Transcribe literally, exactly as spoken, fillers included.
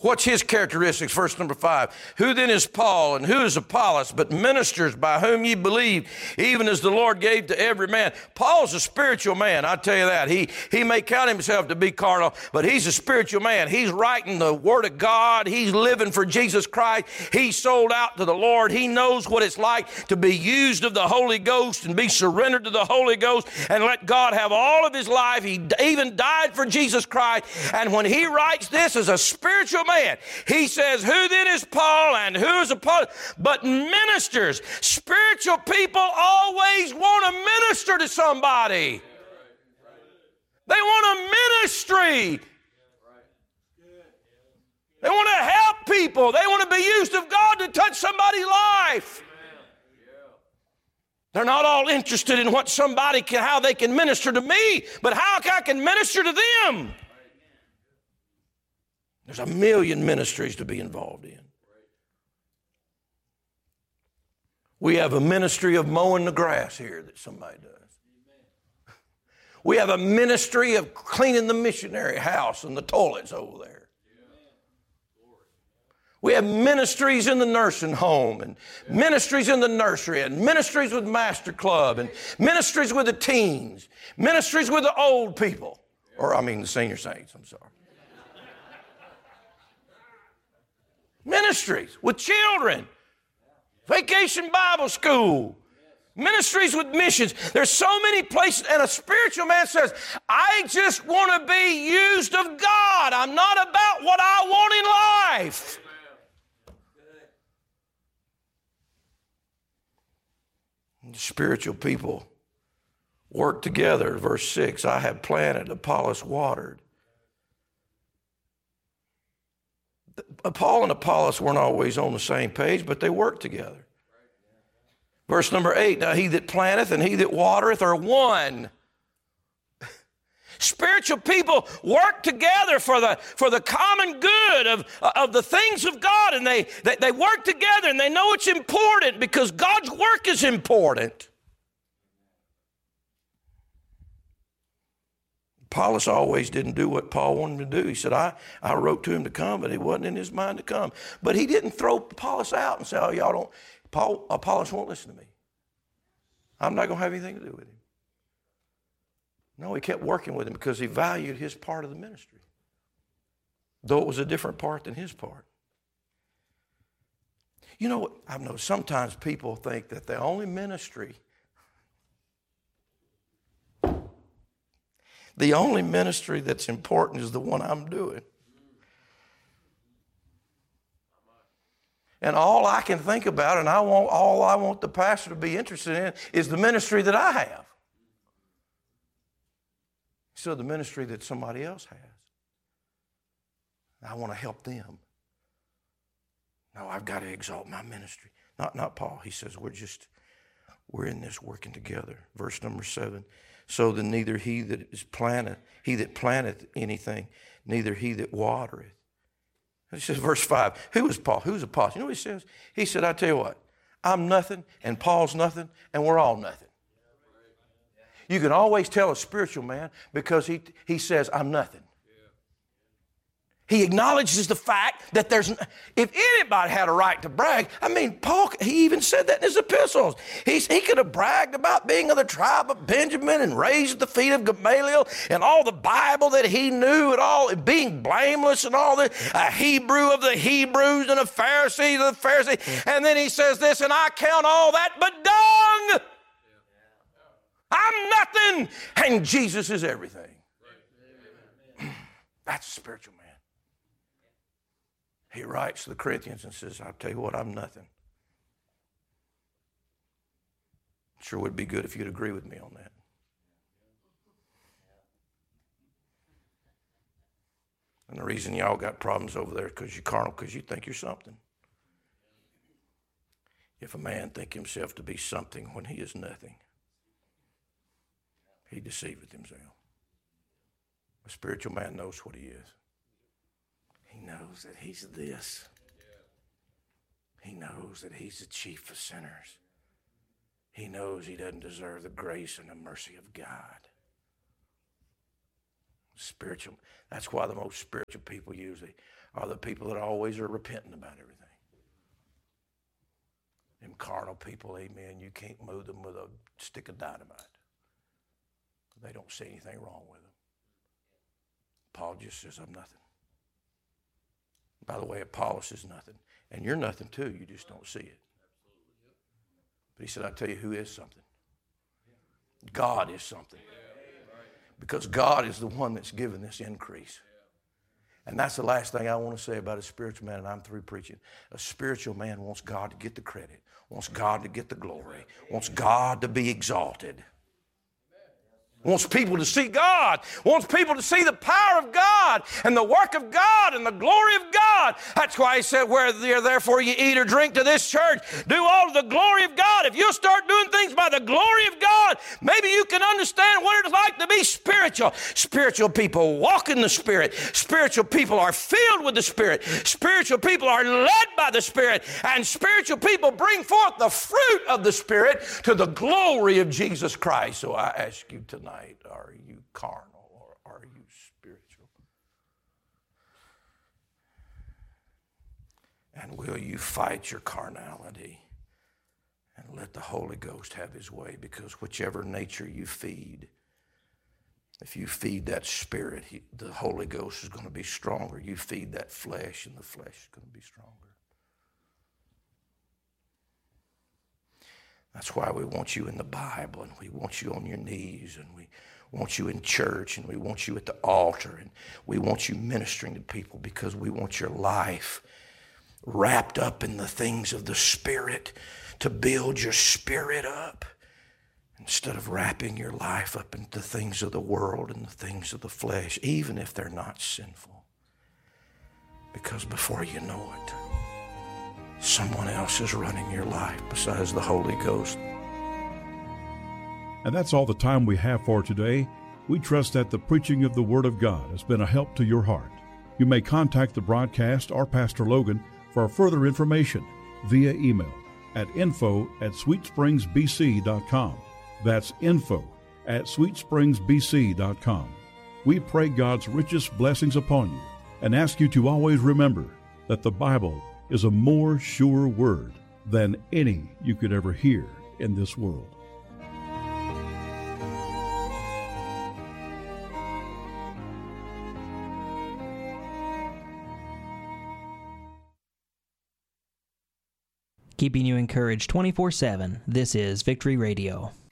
What's his characteristics? Verse number five. Who then is Paul and who is Apollos, but ministers by whom ye believe, even as the Lord gave to every man. Paul's a spiritual man, I tell you that. He, he may count himself to be carnal, but he's a spiritual man. He's writing the Word of God. He's living for Jesus Christ. He's sold out to the Lord. He knows what it's like to be used of the Holy Ghost and be surrendered to the Holy Ghost and let God have all of his life. He even died for Jesus Christ. And when he writes this as a spiritual man, he says, who then is Paul and who is Apollos? But ministers, spiritual people always want to minister to somebody. They want a ministry. They want to help people. They want to be used of God to touch somebody's life. They're not all interested in what somebody can, how they can minister to me, but how I can minister to them. There's a million ministries to be involved in. We have a ministry of mowing the grass here that somebody does. We have a ministry of cleaning the missionary house and the toilets over there. We have ministries in the nursing home and ministries in the nursery and ministries with Master Club and ministries with the teens, ministries with the old people, or I mean the senior saints, I'm sorry. Ministries with children, vacation Bible school, ministries with missions. There's so many places, and a spiritual man says, I just want to be used of God. I'm not about what I want in life. And spiritual people work together. Verse six, I have planted, Apollos watered. Paul and Apollos weren't always on the same page, but they worked together. Verse number eight, now he that planteth and he that watereth are one. Spiritual people work together for the, for the common good of, of the things of God, and they, they, they work together, and they know it's important because God's work is important. Apollos always didn't do what Paul wanted him to do. He said, I, I wrote to him to come, but it wasn't in his mind to come. But he didn't throw Apollos out and say, oh, y'all don't, Paul, Apollos won't listen to me. I'm not going to have anything to do with him. No, he kept working with him because he valued his part of the ministry, though it was a different part than his part. You know what? I've noticed sometimes people think that the only ministry The only ministry that's important is the one I'm doing. And all I can think about, and I want all I want the pastor to be interested in, is the ministry that I have. So the ministry that somebody else has. I want to help them. No, I've got to exalt my ministry. Not, not Paul. He says we're just, we're in this working together. Verse number seven. So then neither he that is planted, he that planteth anything, neither he that watereth. He says, verse five, who is Paul? Who's Apollos? You know what he says? He said, I tell you what, I'm nothing, and Paul's nothing, and we're all nothing. You can always tell a spiritual man because he, he says, I'm nothing. He acknowledges the fact that there's, if anybody had a right to brag, I mean, Paul, he even said that in his epistles. He's, he could have bragged about being of the tribe of Benjamin and raised at the feet of Gamaliel and all the Bible that he knew and all, being blameless and all this, a Hebrew of the Hebrews and a Pharisee of the Pharisees. And then he says this, and I count all that but dung. I'm nothing, and Jesus is everything. That's a spiritual man. He writes to the Corinthians and says, I'll tell you what, I'm nothing. Sure would be good if you'd agree with me on that. And the reason y'all got problems over there is because you're carnal, because you think you're something. If a man think himself to be something when he is nothing, he deceiveth himself. A spiritual man knows what he is. He knows that he's this. He knows that he's the chief of sinners. He knows he doesn't deserve the grace and the mercy of God. Spiritual. That's why the most spiritual people usually are the people that always are repenting about everything. Them carnal people, amen, you can't move them with a stick of dynamite. They don't see anything wrong with them. Paul just says, I'm nothing. By the way, Apollos is nothing. And you're nothing too, you just don't see it. But he said, I tell you who is something. God is something. Because God is the one that's given this increase. And that's the last thing I want to say about a spiritual man, and I'm through preaching. A spiritual man wants God to get the credit, wants God to get the glory, wants God to be exalted. Wants people to see God, wants people to see the power of God and the work of God and the glory of God. That's why he said, where therefore you eat or drink to this church, do all to the glory of God. If you'll start doing things by the glory of God, maybe you can understand what it's like to be spiritual. Spiritual people walk in the Spirit. Spiritual people are filled with the Spirit. Spiritual people are led by the Spirit. And spiritual people bring forth the fruit of the Spirit to the glory of Jesus Christ. So I ask you tonight, are you carnal or are you spiritual? And will you fight your carnality and let the Holy Ghost have his way? Because whichever nature you feed, if you feed that spirit, he, the Holy Ghost is going to be stronger. You feed that flesh and the flesh is going to be stronger. That's why we want you in the Bible, and we want you on your knees, and we want you in church, and we want you at the altar, and we want you ministering to people, because we want your life wrapped up in the things of the Spirit to build your spirit up, instead of wrapping your life up into the things of the world and the things of the flesh, even if they're not sinful. Because before you know it, someone else is running your life besides the Holy Ghost. And that's all the time we have for today. We trust that the preaching of the Word of God has been a help to your heart. You may contact the broadcast or Pastor Logan for further information via email at info at sweet springs b c dot com. That's info at sweet springs b c dot com. We pray God's richest blessings upon you and ask you to always remember that the Bible is a more sure word than any you could ever hear in this world. Keeping you encouraged twenty-four seven, this is Victory Radio.